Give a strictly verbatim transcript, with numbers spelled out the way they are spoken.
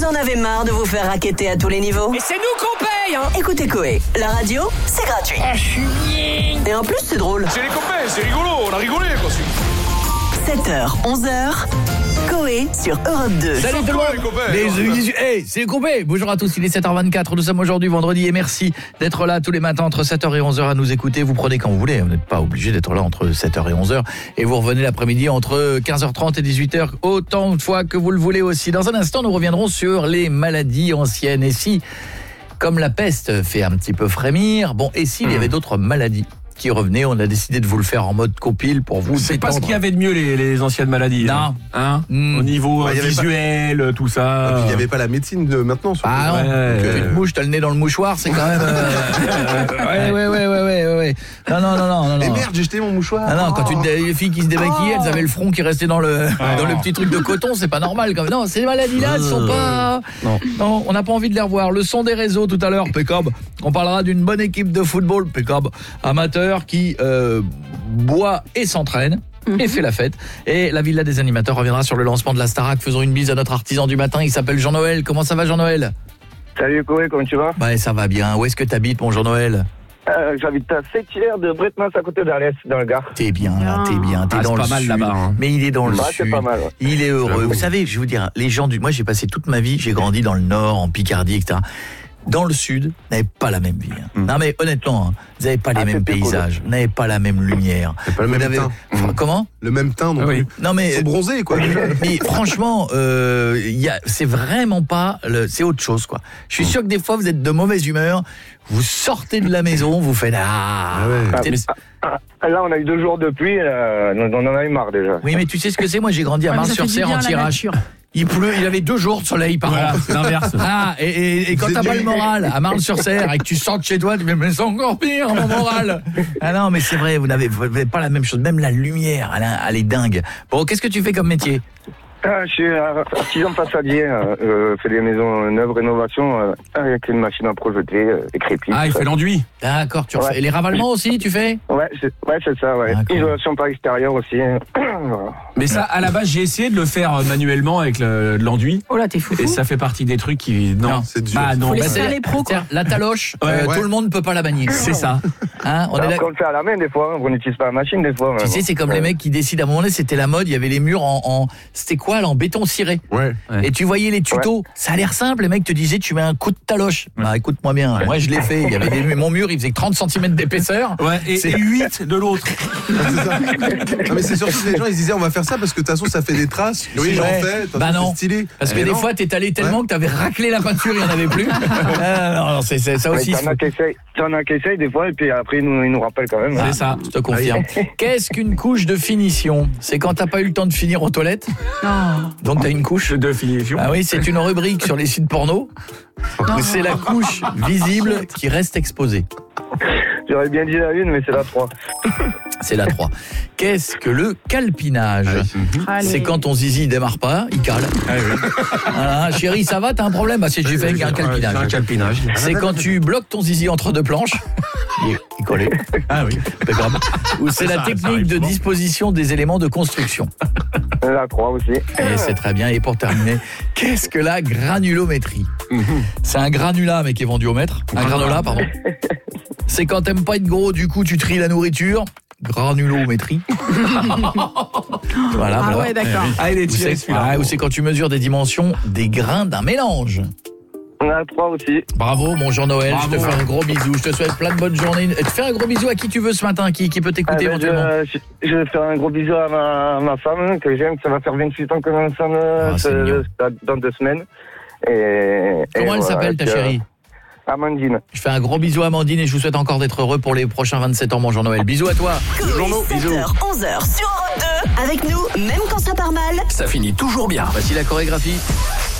Vous en avez marre de vous faire racketter à tous les niveaux? Et c'est nous qu'on paye, hein. Écoutez Coé, la radio, c'est gratuit. Ah, je suis bien. Et en plus, c'est drôle. C'est les copains, c'est rigolo, on a rigolé quoi. sept heures, onze heures, Coé sur Europe deux. Salut tout le monde les copains. Les, les, hey, c'est les copains. Bonjour à tous, il est sept heures vingt-quatre. Nous sommes aujourd'hui vendredi et merci d'être là tous les matins entre sept heures et onze heures à nous écouter. Vous prenez quand vous voulez, vous n'êtes pas obligé d'être là entre sept heures et onze heures. Et vous revenez l'après-midi entre quinze heures trente et dix-huit heures, autant de fois que vous le voulez aussi. Dans un instant, nous reviendrons sur les maladies anciennes. Et si, comme la peste fait un petit peu frémir, bon, et s'il y avait d'autres maladies qui revenait, on a décidé de vous le faire en mode compile pour vous C'est détendre. pas ce qu'il y avait de mieux les, les anciennes maladies. Non. Hein Mm. Au niveau Bah, euh, y avait visuel, pas... tout ça. Et puis il n'y avait pas la médecine de maintenant. Surtout. Ah non, Ouais, tu ouais. te mouches, t'as le nez dans le mouchoir, c'est quand même... Euh... ouais, ouais, ouais, ouais, ouais, ouais. Non, non, non, non, non. Et non. merde, j'ai jeté mon mouchoir. Ah non, quand tu les filles qui se démaquillaient, elles avaient le front qui restait dans le dans le petit truc de coton, c'est pas normal quand même. Non, ces maladies-là, elles sont pas Non. non, on n'a pas envie de les revoir. Le son des réseaux tout à l'heure, Pécob. On parlera d'une bonne équipe de football, Pécob, amateur qui euh, boit et s'entraîne. Et fait la fête. Et la Villa des animateurs reviendra sur le lancement de la Starac. Faisons une bise à notre artisan du matin, il s'appelle Jean-Noël. Comment ça va Jean-Noël? Salut Coé, comment tu vas? Bah ça va bien. Où est-ce que t'habites mon Jean-Noël? euh, J'habite à Sétière de Bretmas à côté d'Alès, dans le Gard. T'es bien là, t'es bien, t'es Ah, dans c'est le pas mal sud. là-bas, hein. Mais il est dans le Ouais, sud. c'est pas mal, ouais. Il est heureux. Vous savez, je vais vous dire, les gens du... Moi, j'ai passé toute ma vie, j'ai grandi dans le Nord, en Picardie, et cetera. Dans le Sud, vous n'avez pas la même vie. Hein. Mm. Non mais honnêtement, hein, vous n'avez pas les Ah, mêmes c'est plus paysages, vous n'avez pas la même lumière. C'est pas le Vous même n'avez- teint. Enfin, Mm. comment? Le même teint non Ah oui. plus. Non mais Ils sont bronzés quoi. mais franchement, euh, y a, c'est vraiment pas, le, c'est autre chose quoi. Je suis sûr que des fois vous êtes de mauvaise humeur, vous sortez de la maison, vous faites ah. Ah ouais. Ah, T'es- mais- ah, là, on a eu deux jours de pluie, là, on on en a eu marre déjà. Oui mais tu sais ce que c'est, moi j'ai grandi à Ouais, mais ça fait du Marne-sur-Serre bien en à la tirage. nature. Il pleut, il avait deux jours de soleil par Voilà, an. c'est l'inverse. Ah, et, et, et quand Vous t'as êtes pas le du- moral à Marne-sur-Serre et que tu sors de chez toi, tu fais mais c'est encore pire mon moral. Ah non, mais c'est vrai, vous n'avez vous n'avez pas la même chose, même la lumière, elle, elle est dingue. Bon, qu'est-ce que tu fais comme métier? Ah, je suis euh, artisan façadier, euh, je fais des maisons neuves, rénovations, euh, avec une machine à projeter, euh, des crépits. Ah, il tout fait ça. l'enduit. D'accord, tu refais. Ouais. Et les ravalements aussi, tu fais? Ouais, c'est ouais, c'est ça, ouais. D'accord. Isolation par extérieur aussi. Voilà. Mais ça, à la base, j'ai essayé de le faire euh, manuellement avec le- de l'enduit. Oh là, t'es fou. Et ça fait partie des trucs qui... Non, Non, c'est dur. Bah non, Faut bah, laisser c'est- faire les pros, quoi. C'est-à-dire, la taloche, Ouais, euh, ouais. tout le monde ne peut pas la manier. c'est ça. Hein, on est Après, là. on le fait à la main des fois, on n'utilise pas la machine des fois. mais Tu sais, bon. c'est comme Ouais. les mecs qui décident à un moment donné, c'était la mode, il y avait les murs en, en c'était quoi là, en béton ciré. Ouais. Ouais. Et tu voyais les tutos, ça a l'air simple, les mecs te disaient tu mets un coup de taloche. Bah écoute-moi bien, moi je l'ai fait, il y avait des mon mur, il faisait trente centimètres d'épaisseur. Ouais, et, C'est- et huit de l'autre. C'est ça. Non mais c'est surtout que les gens ils se disaient on va faire ça parce que de toute façon ça fait des traces. Oui, j'en Ouais. fais. de toute Bah façon, non. c'est stylé. Parce que Eh des non. fois t'es allé tellement que t'avais raclé la peinture, il y en avait plus. Ah, non, non, c'est c'est- ça Ouais, aussi. T'en as qui essayent, t'en as qui essayent des fois, et puis après ils nous, ils nous rappellent quand même. hein. C'est ça, je te confirme. Qu'est-ce qu'une couche de finition? C'est quand t'as pas eu le temps de finir aux toilettes, Non. donc t'as une couche. De finition. Ah oui, c'est une rubrique sur les sites porno. où C'est la couche visible qui reste exposée. J'aurais bien dit la une, mais c'est la trois. C'est la trois. Qu'est-ce que le calpinage? Allez. C'est quand ton zizi démarre pas, il cale. Voilà, chérie, ça va, t'as un problème? Bah c'est j'ai fait un C'est un calpinage. calpinage. C'est quand tu bloques ton zizi entre deux planches. Il est, il est collé. Ah oui. Impeccable. Ou c'est la Ça, ça technique arrive de souvent. disposition des éléments de construction. La trois aussi. Et c'est très bien. Et pour terminer, qu'est-ce que la granulométrie? C'est un granulat, mais qui est vendu au mètre. Un granola, pardon. C'est quand t'aimes pas être gros, du coup tu tries la nourriture. Granulométrie. Voilà, Ah voilà. ouais, d'accord. Ah, il est Ou tiré c'est celui-là. ah, ou c'est quand tu mesures des dimensions des grains d'un mélange. La trois aussi. Bravo, mon Jean-Noël. Je te Bravo. fais un gros bisou. Je te souhaite plein de bonnes journées. Et tu fais un gros bisou à qui tu veux ce matin, qui, qui peut Ah, t'écouter ben, éventuellement. je, je, je vais faire un gros bisou à ma, ma femme, que j'aime, ça va faire vingt-huit ans qu'on est ensemble Ah, c'est ce- mignon. dans deux semaines. Et, Comment et elle voilà, s'appelle, ta puis, euh, chérie? Amandine. Je fais un gros bisou à Amandine et je vous souhaite encore d'être heureux pour les prochains vingt-sept ans, mon Jean-Noël. Bisous à toi. Coé, sept heures, onze heures sur Europe deux. Avec nous, même quand ça part mal. Ça finit toujours bien. Voici la chorégraphie.